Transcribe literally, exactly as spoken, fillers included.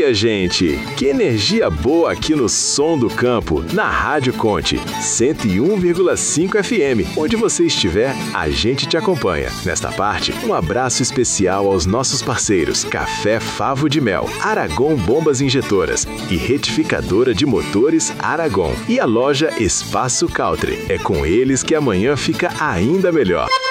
dia, gente! Que energia boa aqui no Som do Campo, na Rádio Conte, cento e um vírgula cinco F M. Onde você estiver, a gente te acompanha. Nesta parte, um abraço especial aos nossos parceiros Café Favo de Mel, Aragon Bombas Injetoras e Retificadora de Motores Aragon. E a loja Espaço Country. É com eles que amanhã fica ainda melhor.